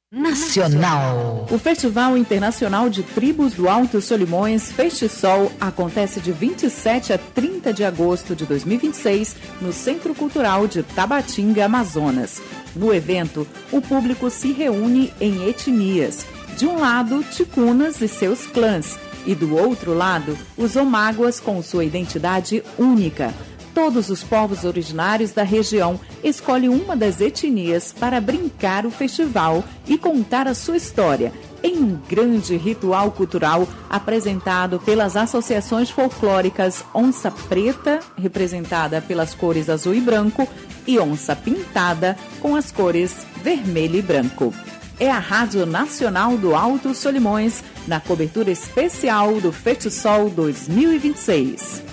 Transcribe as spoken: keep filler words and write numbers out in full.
Nacional. O Festival Internacional de Tribos do Alto Solimões, FestiSol, acontece de vinte e sete a trinta de agosto de dois mil e vinte e seis no Centro Cultural de Tabatinga, Amazonas. No evento, o público se reúne em etnias. De um lado, ticunas e seus clãs, e do outro lado, os omáguas com sua identidade única. Todos os povos originários da região escolhem uma das etnias para brincar o festival e contar a sua história em um grande ritual cultural apresentado pelas associações folclóricas Onça Preta, representada pelas cores azul e branco, e Onça Pintada, com as cores vermelho e branco. É a Rádio Nacional do Alto Solimões, na cobertura especial do FestiSol dois mil e vinte e seis.